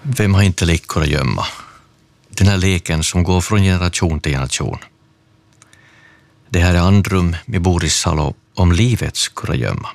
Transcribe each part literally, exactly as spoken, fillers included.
Vem har inte lekor att gömma? Den här leken som går från generation till generation. Det här är Andrum med Boris Salo om livets kurragömma.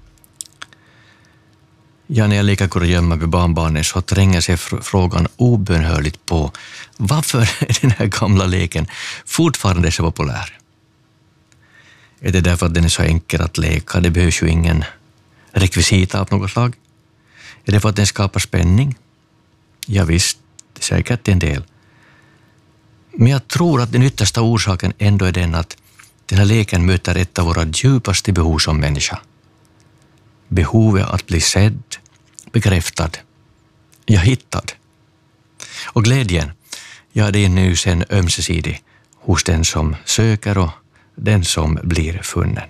Ja, när jag leker kurragömma med barnbarnen så tränger sig frågan obönhörligt på varför är den här gamla leken fortfarande så populär? Är det därför att den är så enkel att leka? Det behövs ju ingen rekvisita av något slag. Är det för att den skapar spänning? Ja visst, säkert en del. Men jag tror att den yttersta orsaken ändå är den att den här leken möter ett av våra djupaste behov som människa. Behovet att bli sedd, bekräftad, ja hittad. Och glädjen, ja det är nu sen ömsesidig hos den som söker och den som blir funnen.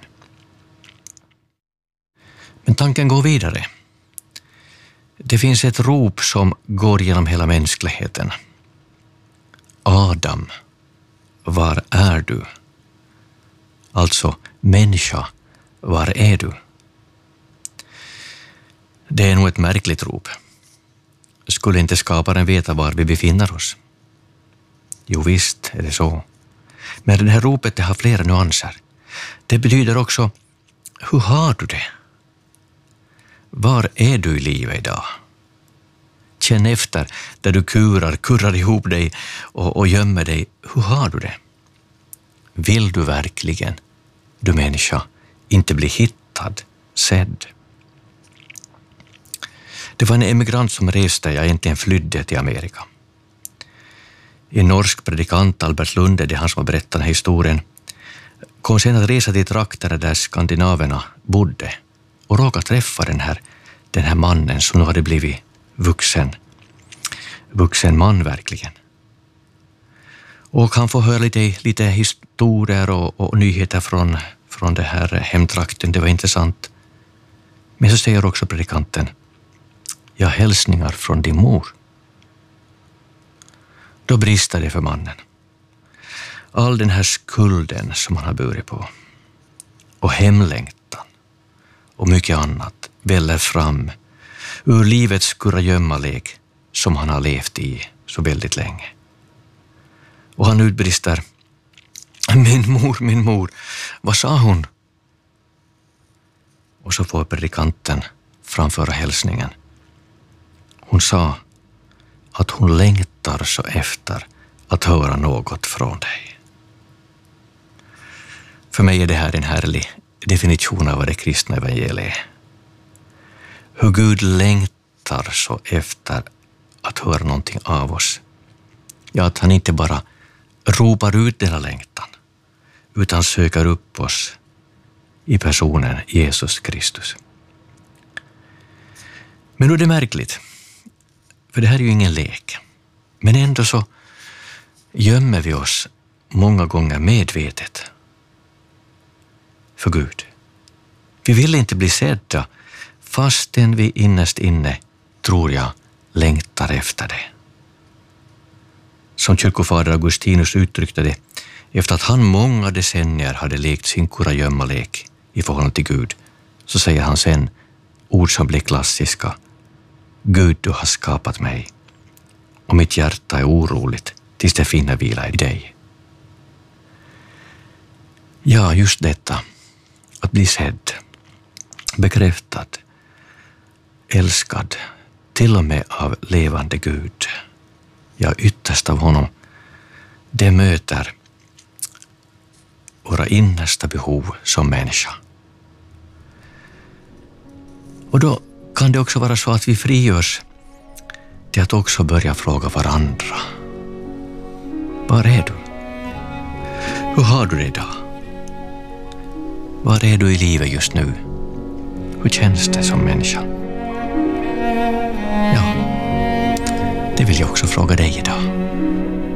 Men tanken går vidare. Det finns ett rop som går genom hela mänskligheten. Adam, var är du? Alltså, människa, var är du? Det är nog ett märkligt rop. Skulle inte skaparen veta var vi befinner oss? Jo visst är det så. Men det här ropet det har flera nyanser. Det betyder också, hur har du det? Var är du i livet idag? Känn efter där du kurar, kurrar ihop dig och, och gömmer dig. Hur har du det? Vill du verkligen, du människa, inte bli hittad, sedd? Det var en emigrant som reste, jag egentligen flydde till Amerika. En norsk predikant, Albert Lunde, det är han som har berättat den här historien, kom sen att resa till trakter där skandinaverna bodde och råkade träffa den här, den här mannen som nu hade blivit vuxen. Vuxen man verkligen. Och han får höra lite, lite historier och, och nyheter från, från det här hemtrakten. Det var intressant. Men så säger också predikanten, ja, hälsningar från din mor. Då brister det för mannen. All den här skulden som han har burit på och hemlängtan och mycket annat väller fram ur livets kurragömmalek som han har levt i så väldigt länge. Och han utbrister, min mor, min mor, vad sa hon? Och så får predikanten framföra hälsningen. Hon sa att hon längtar så efter att höra något från dig. För mig är det här en härlig definition av vad det kristna evangeliet är. Hur Gud längtar så efter att höra någonting av oss. Ja, att han inte bara ropar ut denna längtan, utan söker upp oss i personen Jesus Kristus. Men nu är det märkligt, för det här är ju ingen lek. Men ändå så gömmer vi oss många gånger medvetet för Gud. Vi vill inte bli sedda fastän vi innerst inne, tror jag, längtar efter det. Som kyrkofader Augustinus uttryckte det, efter att han många decennier hade lekt sin kurragömmalek i förhållande till Gud, så säger han sen ord som blir klassiska. Gud, du har skapat mig och mitt hjärta är oroligt tills det finner vila i dig. Ja, just detta, att bli sedd, bekräftad, älskad, till och med av levande Gud, ja ytterst av honom, det möter våra innersta behov som människa. Och då kan det också vara så att vi frigörs till att också börja fråga varandra. Var är du? Hur har du det idag? Var är du i livet just nu? Hur känns det som människa? Ja, det vill jag också fråga dig idag.